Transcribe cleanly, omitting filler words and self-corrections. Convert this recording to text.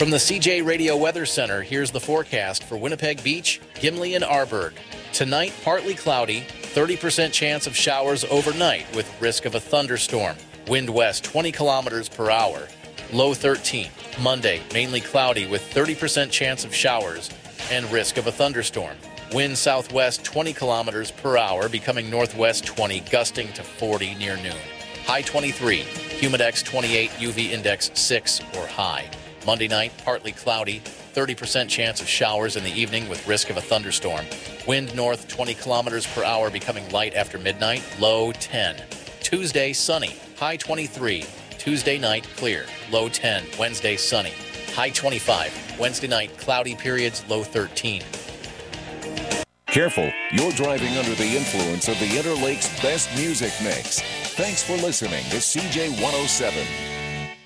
From the CJ Radio Weather Center, here's the forecast for Winnipeg Beach, Gimli, and Arborg. Tonight, partly cloudy, 30% chance of showers overnight with risk of a thunderstorm. Wind west 20 kilometers per hour. Low 13. Monday, mainly cloudy with 30% chance of showers and risk of a thunderstorm. Wind southwest 20 kilometers per hour, becoming northwest 20, gusting to 40 near noon. High 23. Humidex 28, UV index 6 or high. Monday night, partly cloudy, 30% chance of showers in the evening with risk of a thunderstorm. Wind north 20 kilometers per hour, becoming light after midnight, low 10. Tuesday, sunny, high 23. Tuesday night, clear, low 10. Wednesday, sunny, high 25. Wednesday night, cloudy periods, low 13. Careful, you're driving under the influence of the Interlake's best music mix. Thanks for listening to CJ 107.